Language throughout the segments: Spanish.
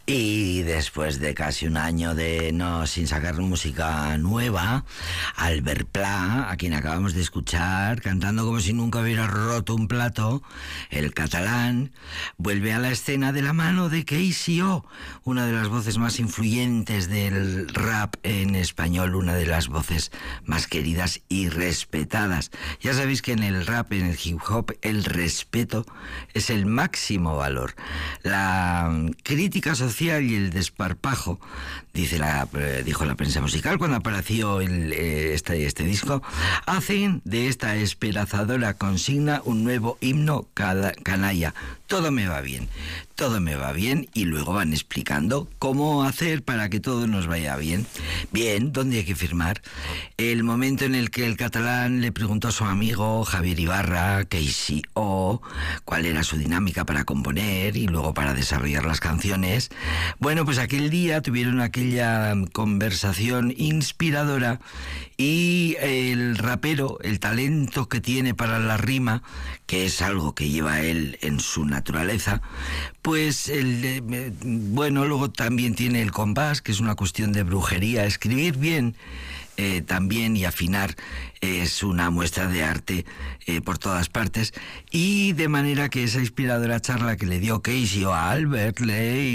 Y después de casi un año de sin sacar música nueva, Albert Pla, a quien acabamos de escuchar, cantando como si nunca hubiera roto un plato, el catalán, vuelve a la escena de la mano de KCO, una de las voces más influyentes del rap en español, una de las voces más queridas y respetadas. Ya sabéis que en el rap, en el hip hop, el respeto es el máximo valor. La crítica social y el desparpajo, dijo la prensa musical cuando apareció este disco, hacen de esta esperanzadora consigna un nuevo himno canalla. Todo me va bien, todo me va bien, y luego van explicando cómo hacer para que todo nos vaya bien. Bien, ¿dónde hay que firmar? El momento en el que el catalán le preguntó a su amigo Javier Ibarra, KCO, cuál era su dinámica para componer y luego para desarrollar las canciones. Bueno, pues aquel día tuvieron aquella conversación inspiradora y el rapero, el talento que tiene para la rima, que es algo que lleva él en su naturaleza, pues luego también tiene el compás, que es una cuestión de brujería. Escribir bien también y afinar es una muestra de arte por todas partes, y de manera que esa inspiradora charla que le dio Casey a Albert le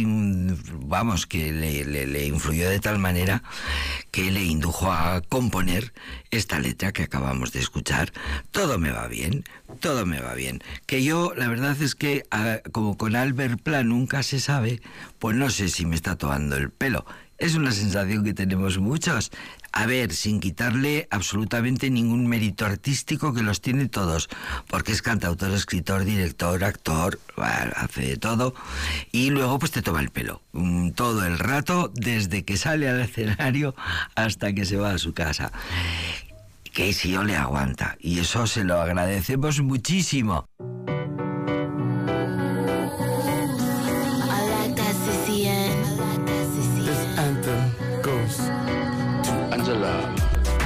influyó de tal manera que le indujo a componer esta letra que acabamos de escuchar. Todo me va bien, todo me va bien. Que yo, la verdad es que como con Albert Pla nunca se sabe, pues no sé si me está tomando el pelo. Es una sensación que tenemos muchos. A ver, sin quitarle absolutamente ningún mérito artístico, que los tiene todos, porque es cantautor, escritor, director, actor, hace de todo, y luego pues te toma el pelo todo el rato, desde que sale al escenario hasta que se va a su casa. Que si yo le aguanta, y eso se lo agradecemos muchísimo.